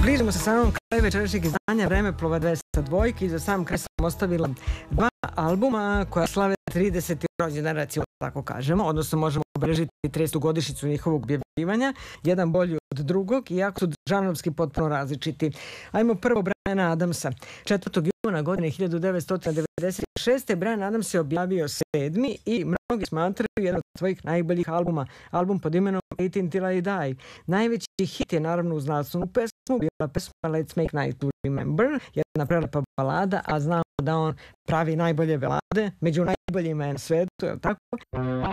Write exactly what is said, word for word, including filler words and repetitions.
Bližimo se samom kraju večerašnjeg izdanja Vremeplova dvesta dva i za sam kraj sam ostavila dva albuma koja slave trideseti rođendan, recimo tako kažemo, odnosno možemo obeležiti tridesetu godišnjicu njihovog objavljivanja, jedan bolji od drugog, iako su žanrovski potpuno različiti. Ajmo prvo Brajana Adamsa. četvrtog juna godine hiljadu devetsto devedeset šeste. Bryan Adams je objavio sedmi i mnogi smatraju jedan od svojih najboljih albuma, album pod imenom eighteen Till I Die. Najveći hit je naravno uz naslovnu pesmu bila pesma Let's Make Night to Remember, jedna prelepa balada, a znamo da on pravi najbolje balade, među najboljima je na svetu, je li tako?